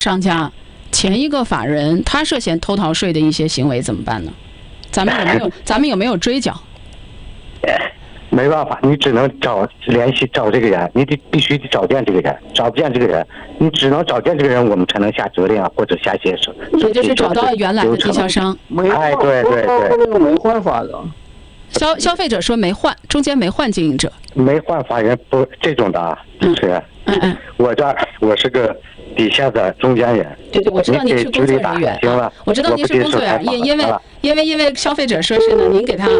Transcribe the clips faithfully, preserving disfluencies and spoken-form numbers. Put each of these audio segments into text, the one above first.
商家前一个法人他涉嫌偷逃税的一些行为怎么办呢？咱们有没有咱们有没有追缴？ 没办法，你只能找联系找这个人，你得必须得找见这个人，找不见这个人，你只能找见这个人，我们才能下责令啊，或者下协手。 也就是找到原来的经销商。 哎，对对对， 那个没换法人。 消消费者说没换，中间没换经营者， 没换法人不这种的啊，主持人。 嗯嗯。 我这我是个底下的中间人。 对对，我知道您是工作人员。 行了， 我知道您是工作人员，因因为因为因为消费者说是呢，您给他。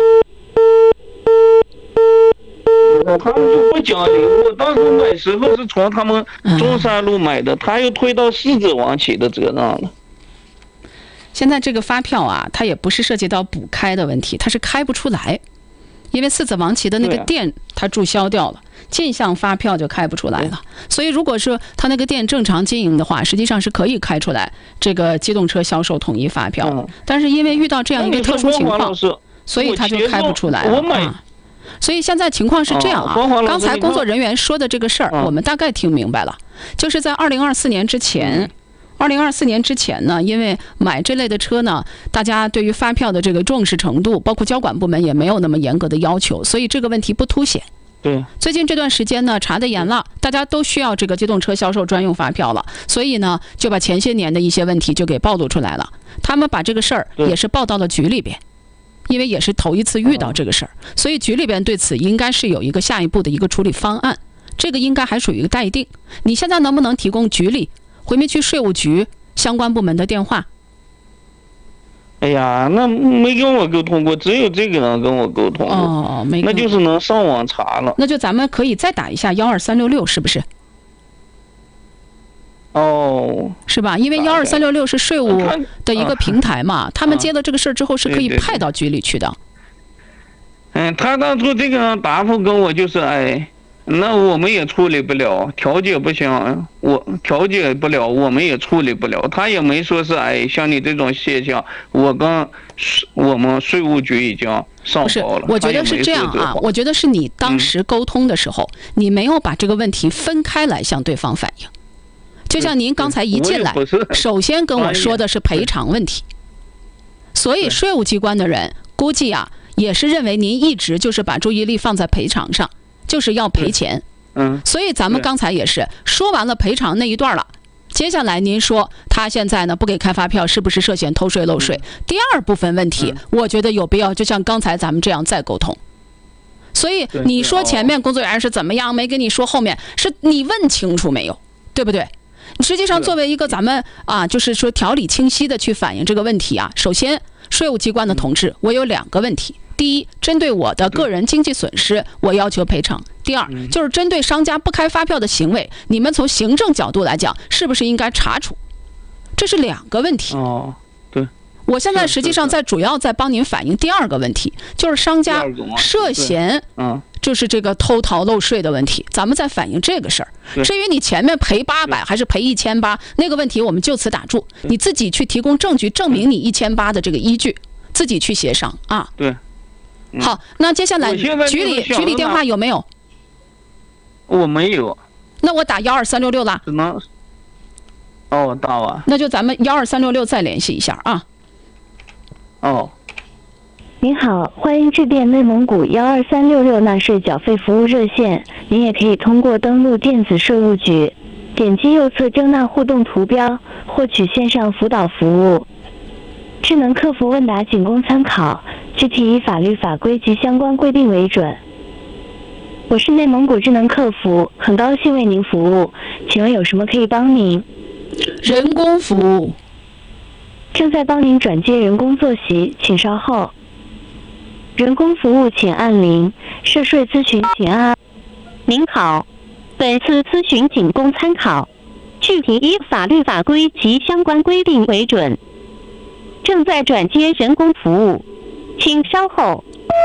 他们就不讲理，我当时买时候是从他们中山路买的，他又推到狮子王起的责任了。 现在这个发票啊，它也不是涉及到补开的问题，它是开不出来，因为四子王旗的那个店它注销掉了，进项发票就开不出来了。所以如果说他那个店正常经营的话，实际上是可以开出来这个机动车销售统一发票，嗯、但是因为遇到这样一个特殊情况，所以他就开不出来了。 我买。 啊所以现在情况是这样啊，刚才工作人员说的这个事儿，我们大概听明白了，就是在二零二四年之前，二零二四年之前呢，因为买这类的车呢，大家对于发票的这个重视程度，包括交管部门也没有那么严格的要求，所以这个问题不凸显。 对， 最近这段时间呢，查得严了，大家都需要这个机动车销售专用发票了，所以呢，就把前些年的一些问题就给暴露出来了。他们把这个事儿也是报到了局里边。因为也是头一次遇到这个事儿，所以局里边对此应该是有一个下一步的一个处理方案，这个应该还属于一个待定。你现在能不能提供局里回民区税务局相关部门的电话？ 哎呀，那没跟我沟通过，只有这个人跟我沟通过。 哦，没， 那就是能上网查了。 那就咱们可以再打一下幺二三六六，是不是？ 哦， 是吧？因为幺二三六六是税务的一个平台嘛，他们接了这个事儿之后是可以派到局里去的。 嗯，他当初这个答复跟我就是，哎，那我们也处理不了，调解不行，我调解不了，我们也处理不了。他也没说是，哎，像你这种现象，我跟我们税务局已经上报了。 不是，我觉得是这样啊，我觉得是你当时沟通的时候，嗯、你没有把这个问题分开来向对方反映。就像您刚才一进来，首先跟我说的是赔偿问题，所以税务机关的人估计啊，也是认为您一直就是把注意力放在赔偿上，就是要赔钱。 嗯， 所以咱们刚才也是说完了赔偿那一段了，接下来您说他现在呢不给开发票，是不是涉嫌偷税漏税？第二部分问题，我觉得有必要就像刚才咱们这样再沟通。所以你说前面工作人员是怎么样，没跟你说后面，是你问清楚没有，对不对？实际上，作为一个咱们啊，就是说条理清晰的去反映这个问题啊。首先，税务机关的同志，我有两个问题：第一，针对我的个人经济损失，我要求赔偿；第二，就是针对商家不开发票的行为，你们从行政角度来讲，是不是应该查处？这是两个问题。 哦，对。 我现在实际上在主要在帮您反映第二个问题，就是商家涉嫌嗯。就是这个偷逃漏税的问题，咱们在反映这个事儿。至于你前面赔八百还是赔一千八，那个问题我们就此打住，你自己去提供证据证明你一千八的这个依据，自己去协商啊。 对。 嗯、好，那接下来局里局里电话有没有？ 我没有。 那我打幺二三六六啦。 只能。哦，打完。 那就咱们幺二三六六再联系一下啊。 哦。 您好，欢迎致电内蒙古幺二三六六纳税缴费服务热线。您也可以通过登录电子税务局，点击右侧征纳互动图标，获取线上辅导服务。智能客服问答仅供参考，具体以法律法规及相关规定为准。我是内蒙古智能客服，很高兴为您服务，请问有什么可以帮您？ 人工服务。 正在帮您转接人工坐席，请稍后。人工服务请按零，涉税咨询请按二。您好，本次咨询仅供参考，具体以法律法规及相关规定为准。正在转接人工服务，请稍后。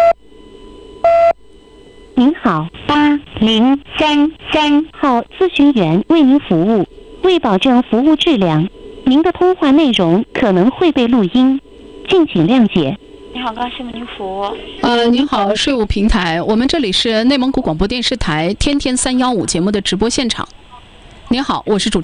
您好，八零三三号咨询员为您服务。为保证服务质量，您的通话内容可能会被录音，敬请谅解。 你好，高兴为您服务。 呃，您好，税务平台，我们这里是内蒙古广播电视台天天三幺五节目的直播现场。您好，我是主持人。